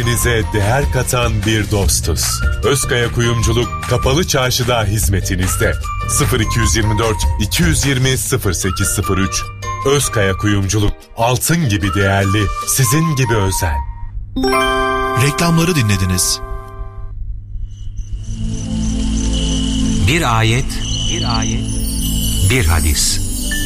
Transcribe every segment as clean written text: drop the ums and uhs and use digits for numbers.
evinize değer katan bir dostuz. Özkaya Kuyumculuk Kapalı Çarşı'da hizmetinizde. 0224 220 0803. Özkaya Kuyumculuk, altın gibi değerli, sizin gibi özel. Reklamları dinlediniz. Bir ayet, bir hadis.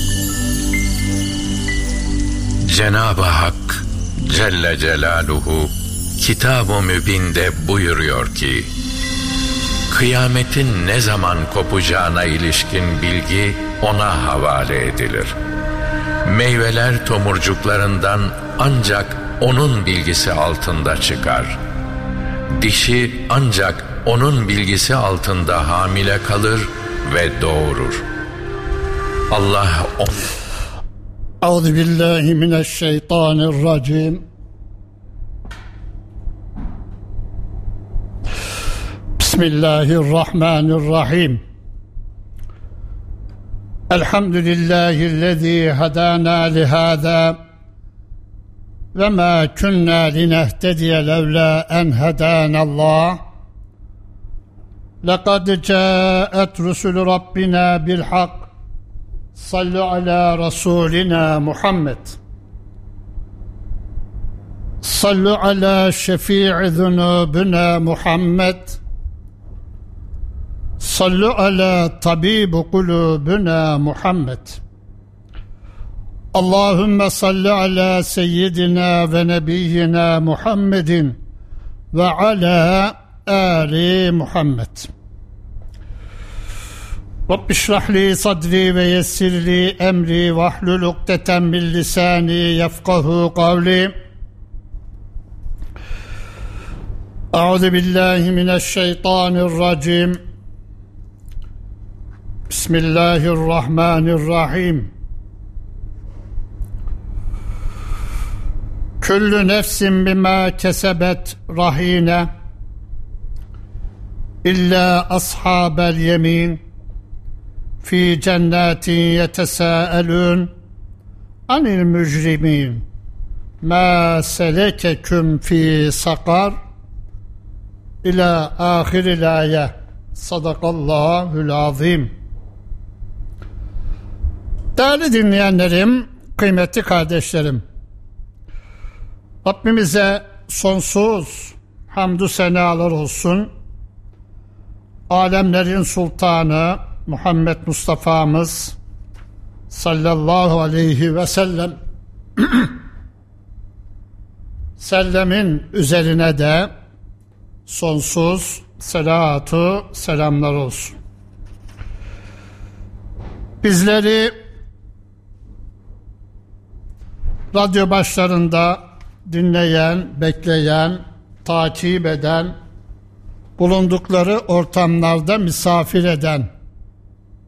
Cenab-ı Hak Celle Celaluhu Kitab-ı Mübin'de buyuruyor ki, kıyametin ne zaman kopacağına ilişkin bilgi ona havale edilir. Meyveler tomurcuklarından ancak onun bilgisi altında çıkar. Dişi ancak onun bilgisi altında hamile kalır ve doğurur. Allah Euzubillahimineşşeytanirracim. Bismillahirrahmanirrahim. Elhamdülillahillezî hedâna lihâzâ ve mâ kunnâ linehtediye levlâ en hedânallâh. Lekad câet rusulü Rabbina bilhak. Sallu ala Rasulina Muhammed. Sallu ala şefii zunubina Muhammed. Sallu ala tabibu kulubina Muhammed. Allahümme salli ala seyyidina ve nebiyyina Muhammedin ve ala ali Muhammed. Rabbi şrahli sadri ve yessirli emri ve ahlul ukdeten min lisani yefkahu kavli. Euzubillahimineşşeytanirracim. Bismillahirrahmanirrahim. Küllü nefsin bima kesebet rahine illa ashabel yemin fi cennetin yetesâelûn anil mücrimin mâ selekeküm fi sakar ila ahiril ayet. Sadakallahul azim. Değerli dinleyenlerim, kıymetli kardeşlerim, Rabbimize sonsuz hamdü senalar olsun. Alemlerin sultanı Muhammed Mustafa'mız sallallahu aleyhi ve sellem sellemin üzerine de sonsuz selatu selamlar olsun. Bizleri radyo başlarında dinleyen, bekleyen, takip eden, bulundukları ortamlarda misafir eden